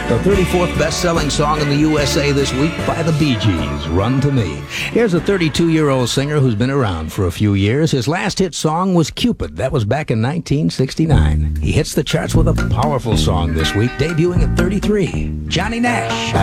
The 34th best-selling song in the USA this week by the Bee Gees, Run to Me. Here's a 32-year-old singer who's been around for a few years. His last hit song was Cupid. That was back in 1969. He hits the charts with a powerful song this week, debuting at 33. Johnny Nash.